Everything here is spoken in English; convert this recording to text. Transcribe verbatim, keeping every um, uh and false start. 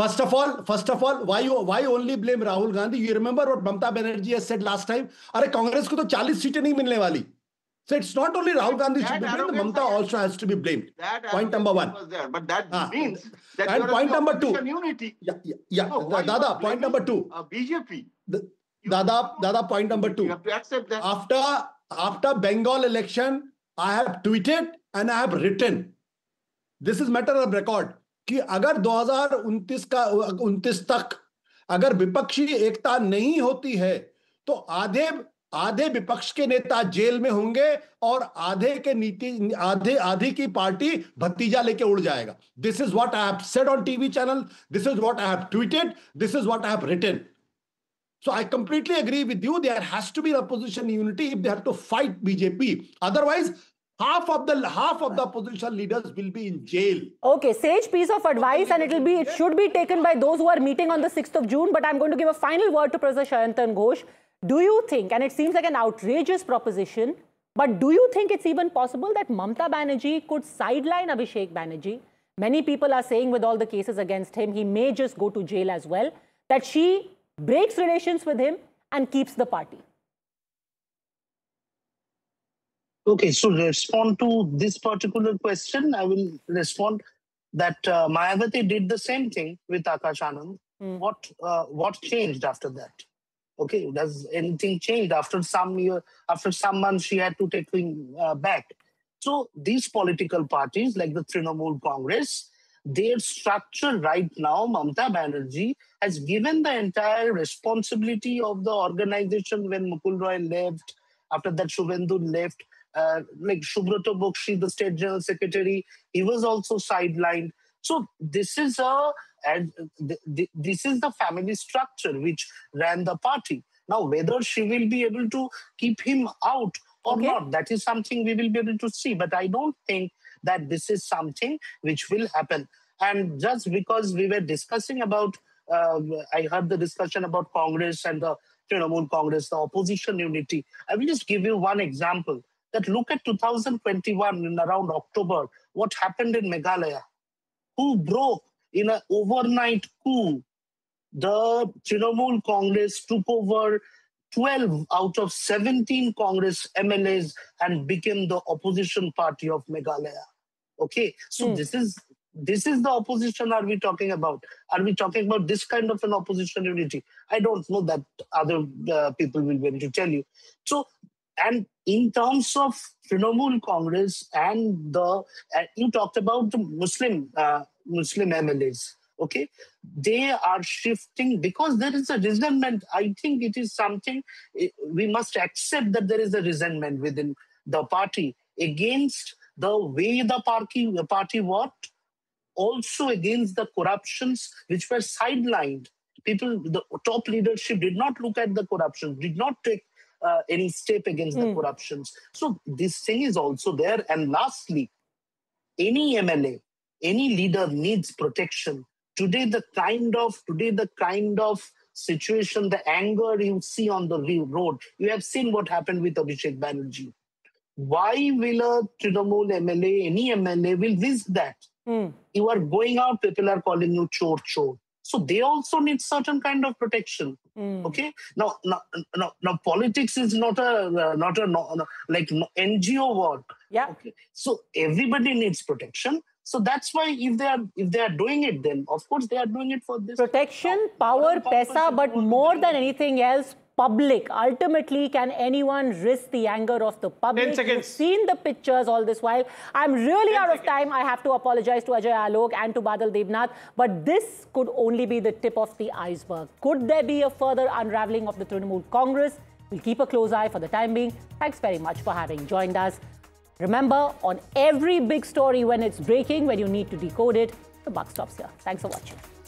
First of all, first of all, why you why only blame Rahul Gandhi? You remember what Mamata Banerjee has said last time? अरे कांग्रेस को तो forty सीटें नहीं मिलने वाली. So it's not only Rahul Gandhi should be blamed, Mamata also has to be blamed. That point number one. Was there, but that ah. means that and point number two. Unity. Yeah, yeah, yeah. No, Dada, point number two. Uh, B J P. The, Dada, Dada, point number two. You have to accept that. After after Bengal election, I have tweeted and I have written. This is matter of record. कि अगर twenty nineteen का उनतीस तक अगर विपक्षी एकता नहीं होती है तो आधे आधे विपक्ष के नेता जेल में होंगे और आधे के नीति आधे आधी की पार्टी भतीजा लेके उड़ जाएगा. This is what I have said on T V channel. This is what I have tweeted. This is what I have written. So I completely agree with you. There has to be opposition unity if they have to fight B J P. Otherwise, half of the half of the opposition leaders will be in jail. Okay, sage piece of advice, and it'll be it should be taken by those who are meeting on the sixth of June. But I'm going to give a final word to Professor Sayantan Ghosh. Do you think, and it seems like an outrageous proposition, but do you think it's even possible that Mamata Banerjee could sideline Abhishek Banerjee? Many people are saying with all the cases against him, he may just go to jail as well, that she breaks relations with him and keeps the party. Okay, so respond to this particular question, I will respond that uh, Mayawati did the same thing with Akash Anand. Mm. What, uh, what changed after that? Okay, does anything change after some year, after some months she had to take him uh, back? So these political parties like the Trinamool Congress, their structure right now, Mamata Banerjee has given the entire responsibility of the organization when Mukul Roy left, after that Shubhendu left, uh, like Subrata Bakshi, the State General Secretary, he was also sidelined. So this is a and this is the family structure which ran the party. Now, whether she will be able to keep him out or okay. not, that is something we will be able to see. But I don't think that this is something which will happen. And just because we were discussing about, uh, I heard the discussion about Congress and the Trinamool Congress, the opposition unity. I will just give you one example. That look at two thousand twenty-one in around October, what happened in Meghalaya? Who broke in an overnight coup? The Trinamool Congress took over twelve out of seventeen Congress M L As and became the opposition party of Meghalaya. Okay, so mm. this is this is the opposition are we talking about? Are we talking about this kind of an opposition unity? I don't know that other uh, people will be able to tell you. So, and in terms of Trinamool Congress and the, uh, you talked about the Muslim, uh, Muslim M L As. Okay, they are shifting because there is a resentment. I think it is something we must accept that there is a resentment within the party against the way the party the party worked, also against the corruptions which were sidelined. People, the top leadership did not look at the corruption, did not take uh, any step against mm. the corruptions. So this thing is also there. And lastly, any M L A, any leader needs protection. Today, the kind of today the kind of situation, the anger you see on the road, you have seen what happened with Abhishek Banerjee. Why will a Trinamool M L A, any M L A will risk that? Mm. You are going out, people are calling you chor chor. So they also need certain kind of protection. Mm. Okay. Now, now, now, now, politics is not a uh, not a no, no, like no, N G O work. Yeah. Okay. So everybody needs protection. So that's why if they are if they are doing it, then of course they are doing it for this protection, power, pesa, but more than anything else, public. Ultimately, can anyone risk the anger of the public? ten seconds. You've seen the pictures all this while. I'm really out of time. I have to apologize to Ajay Alok and to Badal Devnath. But this could only be the tip of the iceberg. Could there be a further unraveling of the Trinamool Congress? We'll keep a close eye for the time being. Thanks very much for having joined us. Remember, on every big story when it's breaking, when you need to decode it, the buck stops here. Thanks for watching.